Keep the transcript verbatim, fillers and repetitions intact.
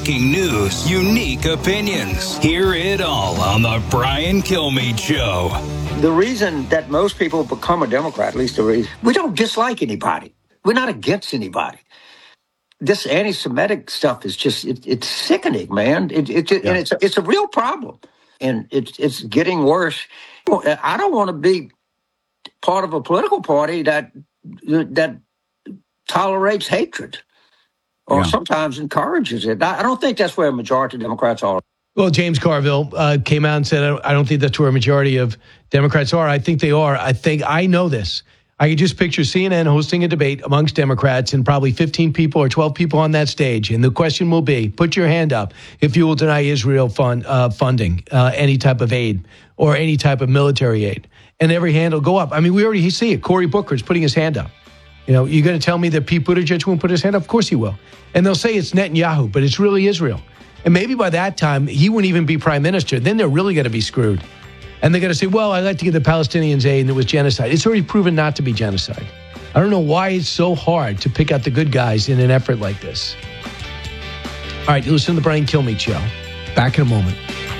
breaking news, unique opinions. Hear it all on the Brian Kilmeade Show. The reason that most people become a Democrat, at least the reason, we don't dislike anybody. We're not against anybody. This anti-Semitic stuff is just, it, it's sickening, man. It, it, it, yeah. And it's, it's a real problem. And it's, it's getting worse. I don't want to be part of a political party that that tolerates hatred or yeah. sometimes encourages it. I don't think that's where a majority of Democrats are. Well, James Carville uh, came out and said, I don't think that's where a majority of Democrats are. I think they are. I think I know this. I could just picture C N N hosting a debate amongst Democrats and probably fifteen people or twelve people on that stage. And the question will be, put your hand up if you will deny Israel fund, uh, funding, uh, any type of aid or any type of military aid. And every hand will go up. I mean, we already see it. Cory Booker's putting his hand up. You know, you're going to tell me that Pete Buttigieg won't put his hand up? Of course he will. And they'll say it's Netanyahu, but it's really Israel. And maybe by that time, he wouldn't even be prime minister. Then they're really going to be screwed. And they're going to say, well, I'd like to give the Palestinians aid, and it was genocide. It's already proven not to be genocide. I don't know why it's so hard to pick out the good guys in an effort like this. All right, you listen to the Brian Kilmeade Show. Back in a moment.